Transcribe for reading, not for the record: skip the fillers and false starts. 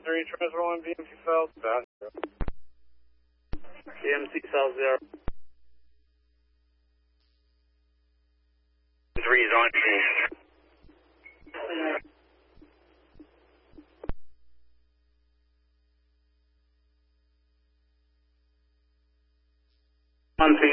3, transfer 1, BMC South, dot 0. BMC South 0. 3 is on scene. On scene.